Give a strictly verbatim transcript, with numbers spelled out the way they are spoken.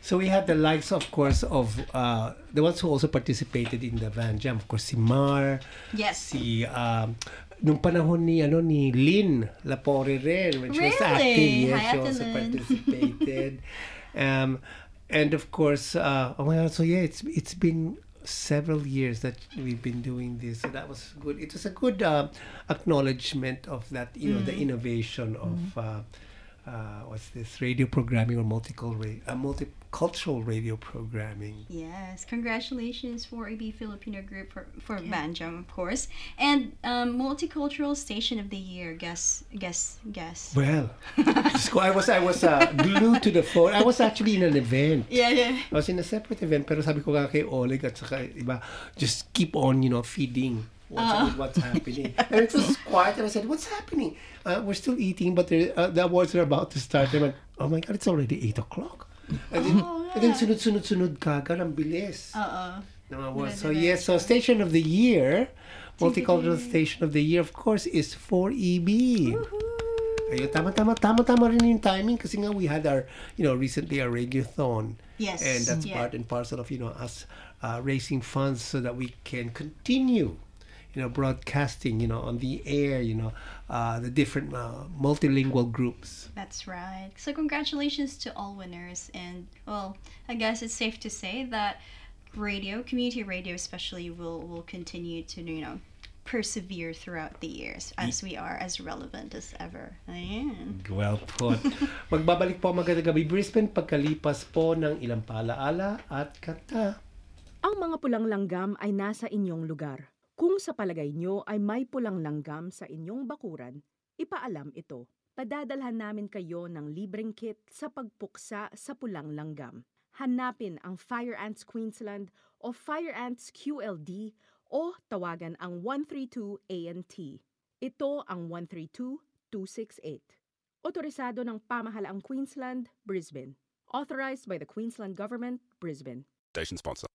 So we had the likes, of course, of uh, the ones who also participated in the Van Jam. Of course, si Mar, Yes. si um, nung panahon ni ano ni Lynn Lapore rin, when she was Really? active, yes, Hi, she Ate also Lynn. participated. um, and of course, uh, oh my God, so yeah, it's it's been several years that we've been doing this, so that was good. It was a good uh, acknowledgement of that, you know, the innovation of. Uh, uh, what's this radio programming or multicultural uh, multicultural radio programming. Yes, congratulations for A B Filipino group for for Banjam, of course, and um, multicultural station of the year. Guess, guess, guess. Well, I was I was uh, glued to the phone. I was actually in an event. Yeah, yeah. I was in a separate event, pero sabi ko nga kay Oleg at saka iba, just keep on, you know, feeding. What's, Uh, what's happening? And it was quiet, and I said, "What's happening? Uh, we're still eating, but uh, the awards are about to start." And I went, "Oh my God, it's already eight o'clock." And then, Oh, and then yeah. sunod-sunod-sunod kagad ang bilis. Uh-uh. ng awards. So Diretso. yes, so Station of the Year, Multicultural Station of the Year, of course, is four E B. Ayun, tama-tama, tama-tama rin yung timing kasi nga we had our, you know, recently our radiothon. Yes. And that's Yeah. part and parcel of, you know, us uh, raising funds so that we can continue, you know, broadcasting, you know, on the air, you know, uh, the different uh, multilingual groups. That's right. So congratulations to all winners. And, well, I guess it's safe to say that radio, community radio especially, will, will continue to, you know, persevere throughout the years as we are as relevant as ever. Ayan. Well put. Magbabalik po magandang gabi Brisbane pagkalipas po ng ilang paalaala at kanta. Ang mga pulang langgam ay nasa inyong lugar. Kung sa palagay nyo ay may pulang langgam sa inyong bakuran, ipaalam ito. Padadalhan namin kayo ng libreng kit sa pagpuksa sa pulang langgam. Hanapin ang Fire Ants Queensland o Fire Ants Q L D o tawagan ang one three two A N T. Ito ang one three two, two six eight. Otorisado ng Pamahalaang Queensland, Brisbane. Authorized by the Queensland Government, Brisbane. Station sponsor.